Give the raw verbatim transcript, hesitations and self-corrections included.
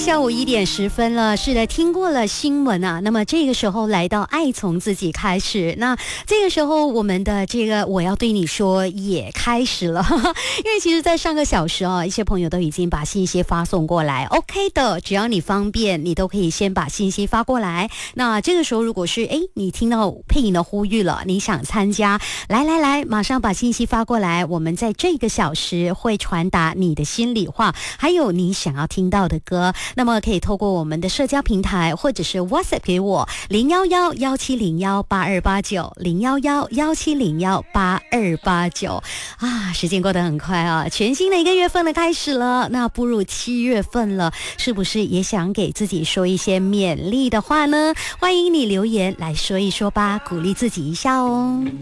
下午一点十分了，是的，听过了新闻啊，那么这个时候来到爱从自己开始，那这个时候我们的这个我要对你说也开始了，因为其实在上个小时哦，一些朋友都已经把信息发送过来 OK 的，只要你方便你都可以先把信息发过来。那这个时候如果是诶你听到配音的呼吁了，你想参加，来来来马上把信息发过来，我们在这个小时会传达你的心里话，还有你想要听到的歌，那么可以透过我们的社交平台或者是 WhatsApp 给我零一一一七零一八二八九零一一一七零一八二八九啊，时间过得很快啊，全新的一个月份的开始了，那步入七月份了，是不是也想给自己说一些勉励的话呢？欢迎你留言来说一说吧，鼓励自己一下哦。